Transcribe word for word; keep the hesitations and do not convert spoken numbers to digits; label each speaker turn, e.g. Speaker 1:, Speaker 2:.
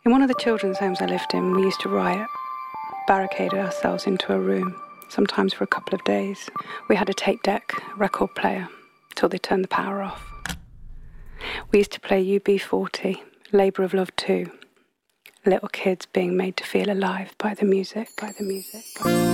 Speaker 1: In one of the children's homes I lived in, we used to riot, barricaded ourselves into a room, sometimes for a couple of days. We had a tape deck, a record player, till they turned the power off. We used to play U B forty, Labour of Love two, little kids being made to feel alive by the music, by the music. By the music.